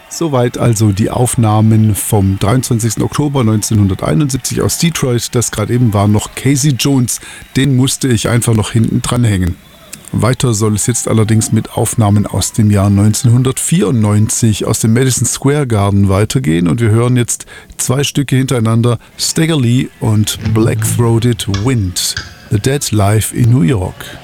Soweit also die Aufnahmen vom 23. Oktober 1971 aus Detroit. Das gerade eben war noch Casey Jones. Den musste ich einfach noch hinten dranhängen. Weiter soll es jetzt allerdings mit Aufnahmen aus dem Jahr 1994 aus dem Madison Square Garden weitergehen. Und wir hören jetzt 2 Stücke hintereinander. Stagger Lee und Black Throated Wind. The Dead live in New York.